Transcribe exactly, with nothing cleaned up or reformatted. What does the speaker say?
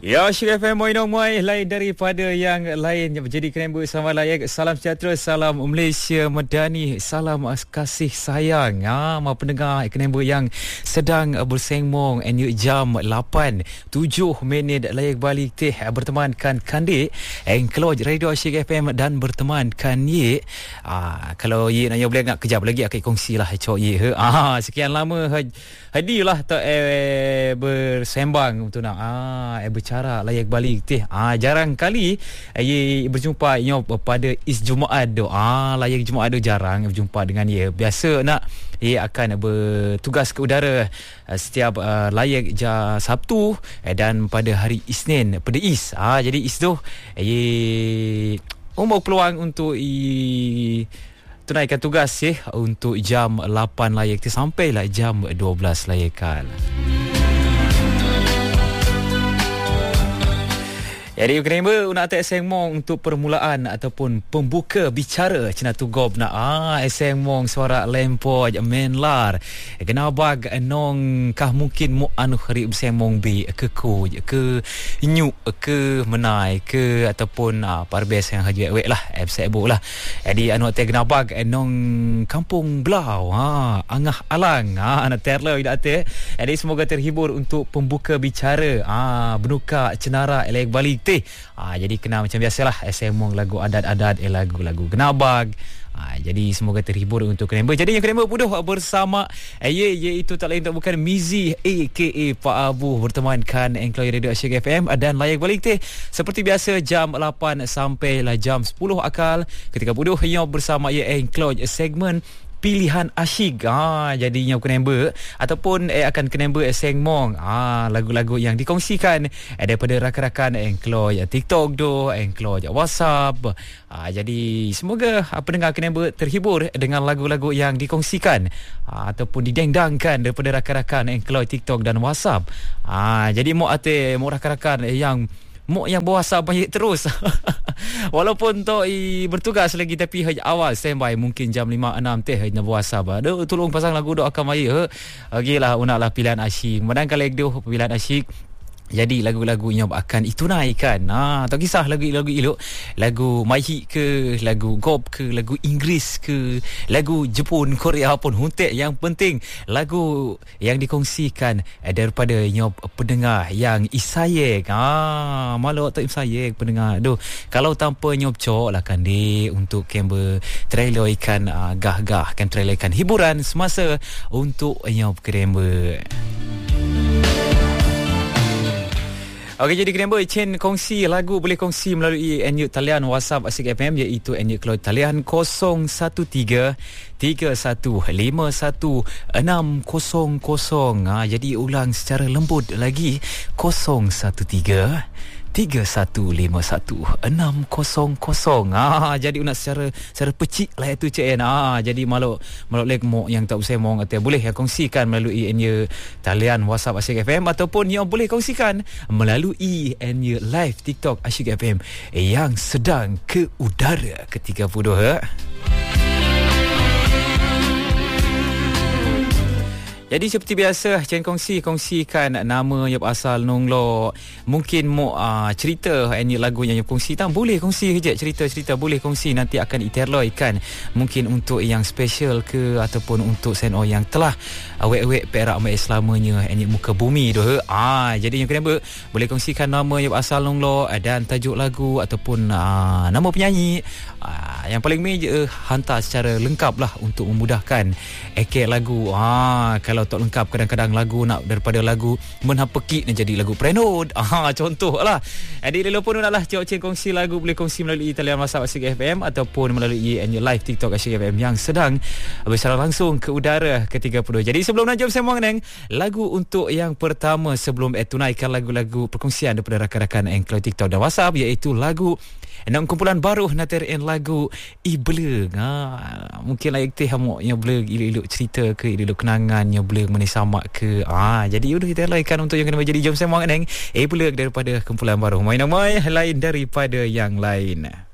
Ya, Syuk F M Moi Nong Moi, lain daripada yang lain. Jadi kena bersama layak. Salam sejahtera, salam Malaysia Madani, salam kasih sayang. Ha, mau pendengar kena yang sedang bersengmong and jam lapan tujuh minit layak balik teh bertemankan Kandik and keluar radio Syuk F M dan bertemankan ye. Ah, kalau ye nak boleh nak kejap lagi akan kongsi lah cok ye. Ah, sekian lama hadilah tak eh, bersembang untuk nak ah eh, bercakap cara layak balik teh. Ah jarang kali ye berjumpa nyo pada is Jumaat do. Ah layak Jumaat do jarang berjumpa dengan ye. Biasa nak ye akan bertugas ke udara uh, setiap uh, layak ja Sabtu eh, dan pada hari Isnin pada is. Ah jadi is tu ye umur peluang untuk i tunaikan tugas ye untuk jam lapan layak tu sampailah jam dua belas layakan. Jadi kenapa nak tak sengmong untuk permulaan ataupun pembuka bicara cina tu gob nak ah sengmong suara lempoj menlar kenapa nong kah mungkin mu anu hari sengmong bi ke ku ke nyuk ke menai ke ataupun ah parbes yang haji wek lah ebsebo lah. Jadi anu tak kenapa nong kampung belau ha angah alang ha ana terla ida te. Jadi semoga terhibur untuk pembuka bicara ah benuka cenara elek balik teh. Ah jadi kena macam biasalah semong lagu adat-adat eh, lagu-lagu genabag. Ah jadi semoga terhibur untuk Kenemba. Jadi yang Kenemba puduh bersama eh, ye iaitu tak lain tak bukan Mizi aka Pak Abu bertemankan Engkloy Radio Syuk F M dan layak balik teh seperti biasa jam lapan sampai lah jam sepuluh akal ketika puduh yo bersama ye Engkloy segmen pilihan asyik. Ah jadinya kenemba ataupun eh, akan kenemba sengmong ah lagu-lagu yang dikongsikan eh, daripada rakan-rakan Engkloy TikTok do, Engkloy WhatsApp. Ah jadi semoga ah, pendengar kenemba terhibur dengan lagu-lagu yang dikongsikan ah, ataupun didengdangkan daripada rakan-rakan Engkloy TikTok dan WhatsApp. Ah jadi mo ate mo rakan-rakan eh, yang Mok yang berwasap banyak terus. Walaupun tok i bertugas lagi tapi haj awal standby mungkin jam lima enam teh haj berwasap. Aduh tolong pasang lagu doa akan maya. Okeylah unaklah pilihan asyik. Menang kalau dia pilihan asyik. Jadi lagu-lagunya akan ditunaikan. Ha, tak kisah lagu-lagu elok, lagu Maihi ke, lagu Gob ke, lagu Inggeris ke, lagu Jepun, Korea pun huntek. Yang penting lagu yang dikongsikan eh, daripada nyop pendengar yang isayek. Ha, malu tak isayek pendengar. Aduh, kalau tanpa nyop cok lah kan dek untuk kember trailerkan uh, gah-gah kan trailerkan hiburan semasa untuk nyop kember. Okey, jadi kenapa Chen kongsi lagu boleh kongsi melalui N U talian WhatsApp Asyik F M iaitu N U Keluar talian kosong satu tiga tiga satu lima satu enam kosong kosong. Ha, jadi ulang secara lembut lagi kosong satu tiga tiga satu lima satu enam kosong kosong. Ah jadi nak secara secara pecik lah itu cik en. Ah jadi malu malu lek mo yang tak usah mong atau boleh ya kongsikan melalui N U talian WhatsApp Asyik F M ataupun yang boleh kongsikan melalui N U live TikTok Asyik F M yang sedang ke udara ketika puluh. Ha? Jadi seperti biasa Chen kongsi kongsikan nama yang asal nonglo. Mungkin mau uh, cerita ini lagu yang kongsi tak boleh kongsi je cerita-cerita boleh kongsi nanti akan iterloikan mungkin untuk yang special ke ataupun untuk seno yang telah awek-awek Perak mai selamanya ini muka bumi tu. Ah jadi yang kenapa boleh kongsikan nama yang asal nonglo dan tajuk lagu ataupun uh, nama penyanyi. Uh, yang paling major uh, hantar secara lengkap lah untuk memudahkan ekek lagu. Ah kalau tak lengkap kadang-kadang lagu nak daripada lagu menhapekik nak jadi lagu prenud. Ah contoh lah. Jadi lelo pun naklah cik Cik kongsi lagu boleh kongsi melalui talian WhatsApp Asyik F M ataupun melalui N U live TikTok Asyik F M yang sedang bersiaran langsung ke udara ke tiga puluh. Jadi sebelum nak jom sembang neng lagu untuk yang pertama sebelum eh, tunaikan lagu-lagu perkongsian daripada rakan-rakan Engkloy TikTok dan WhatsApp iaitu lagu enam kumpulan baru naterin lagu Ibeleng. Ha, mungkin layak teh hamok yang bleng iluk-iluk cerita ke iluk kenangan yang bleng mengenai samak ke. Ah, jadi udah kita laikan untuk yang kena jadi jom sembang neng Ibeleng daripada kumpulan baru. Main namai lain daripada yang lain.